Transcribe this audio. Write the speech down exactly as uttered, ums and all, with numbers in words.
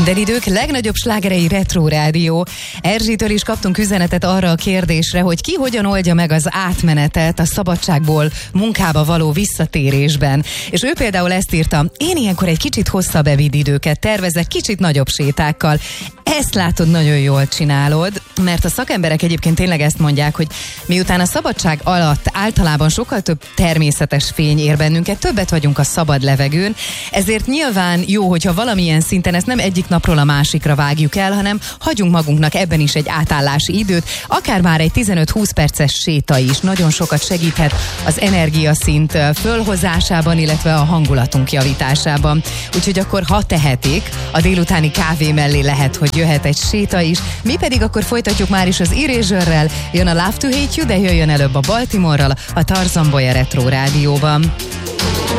Minden idők legnagyobb slágerei Retro Rádió. Erzsitől is kaptunk üzenetet arra a kérdésre, hogy ki hogyan oldja meg az átmenetet a szabadságból munkába való visszatérésben. És ő például ezt írta: én ilyenkor egy kicsit hosszabb ebédidőket tervezek, kicsit nagyobb sétákkal. Ezt látod, nagyon jól csinálod, mert a szakemberek egyébként tényleg ezt mondják, hogy miután a szabadság alatt általában sokkal több természetes fény ér bennünket, többet vagyunk a szabad levegőn, ezért nyilván jó, hogyha valamilyen szinten ezt nem egyik napról a másikra vágjuk el, hanem hagyjunk magunknak ebben is egy átállási időt, akár már egy tizenöt-húsz perces séta is nagyon sokat segíthet az energiaszint fölhozásában, illetve a hangulatunk javításában. Úgyhogy akkor, ha tehetik, a délutáni kávé mellé lehet, hogy jöhet egy séta is. Mi pedig akkor folytatjuk már is az Erasure-rel, jön a Love to Hate You, de jöjjön előbb a Baltimore-ral, a Tarzan Boy a Retro Rádióban.